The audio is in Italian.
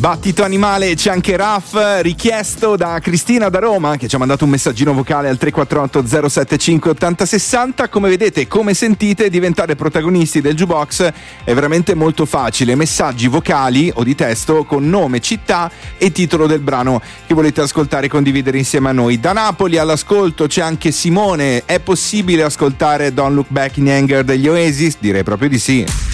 Battito animale, c'è anche Raf, richiesto da Cristina da Roma, che ci ha mandato un messaggino vocale al 348 075 8060. Come vedete, come sentite, diventare protagonisti del Jukebox è veramente molto facile. Messaggi vocali o di testo con nome, città e titolo del brano che volete ascoltare e condividere insieme a noi. Da Napoli all'ascolto c'è anche Simone. È possibile ascoltare Don't Look Back in Anger degli Oasis? Direi proprio di sì.